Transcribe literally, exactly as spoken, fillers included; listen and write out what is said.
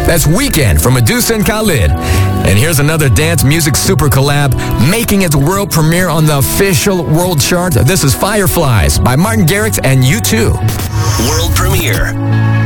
That's Weekend from Medusa and Khalid. And here's another dance music super collab making its world premiere on the official world chart. This is Fireflies by Martin Garrix and U two. World premiere.